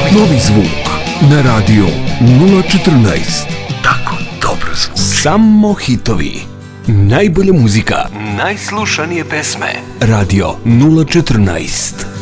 Novi zvuk na Radio 014. Tako dobro zvuči. Samo hitovi. Najbolja muzika. Najslušanije pesme. Radio 014.